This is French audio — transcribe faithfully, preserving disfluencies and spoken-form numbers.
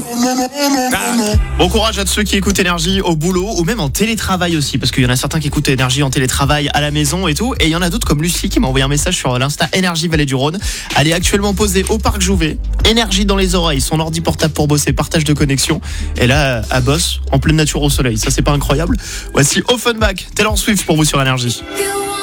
Ah. Bon courage à ceux qui écoutent Énergie au boulot ou même en télétravail aussi, parce qu'il y en a certains qui écoutent Énergie en télétravail à la maison et tout, et il y en a d'autres comme Lucie qui m'a envoyé un message sur l'Insta Énergie Vallée du Rhône. Elle est actuellement posée au parc Jouvet, Énergie dans les oreilles, son ordi portable pour bosser, partage de connexion, et là elle bosse en pleine nature au soleil. Ça c'est pas incroyable? Voici Offenbach, Taylor Swift pour vous sur Énergie.